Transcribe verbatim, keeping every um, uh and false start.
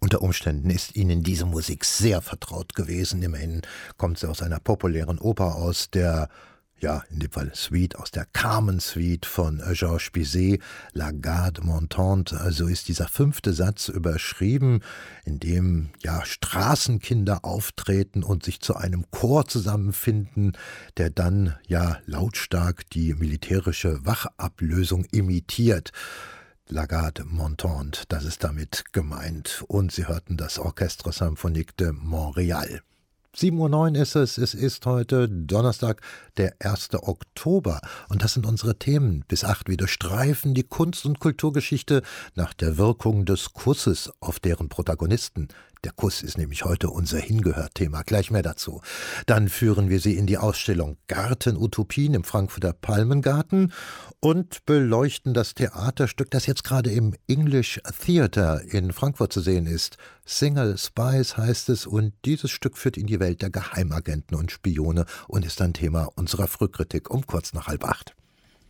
Unter Umständen ist Ihnen diese Musik sehr vertraut gewesen. Immerhin kommt sie aus einer populären Oper aus der, ja, in dem Fall Suite, aus der Carmen-Suite von Georges Bizet, La Garde Montante. Also ist dieser fünfte Satz überschrieben, in dem, ja, Straßenkinder auftreten und sich zu einem Chor zusammenfinden, der dann, ja, lautstark die militärische Wachablösung imitiert. La Garde Montante, das ist damit gemeint. Und Sie hörten das Orchestre Symphonique de Montréal. sieben Uhr neun ist es, es ist heute Donnerstag, der erste Oktober. Und das sind unsere Themen. Bis acht wieder streifen die Kunst- und Kulturgeschichte nach der Wirkung des Kusses auf deren Protagonisten. Der Kuss ist nämlich heute unser Hingehört-Thema. Gleich mehr dazu. Dann führen wir Sie in die Ausstellung Gartenutopien im Frankfurter Palmengarten und beleuchten das Theaterstück, das jetzt gerade im English Theatre in Frankfurt zu sehen ist. Single Spies heißt es, und dieses Stück führt in die Welt der Geheimagenten und Spione und ist ein Thema unserer Frühkritik um kurz nach halb acht.